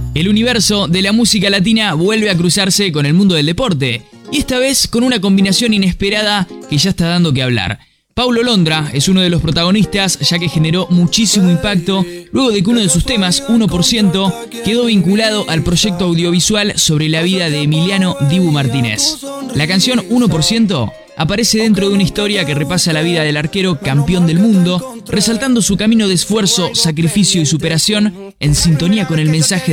El universo de la música latina vuelve a cruzarse con el mundo del deporte, y esta vez con una combinación inesperada que ya está dando que hablar. Paulo Londra es uno de los protagonistas, ya que generó muchísimo impacto luego de que uno de sus temas, 1%, quedó vinculado al proyecto audiovisual sobre la vida de Emiliano Dibu Martínez. La canción 1% aparece dentro de una historia que repasa la vida del arquero campeón del mundo, resaltando su camino de esfuerzo, sacrificio y superación en sintonía con el mensaje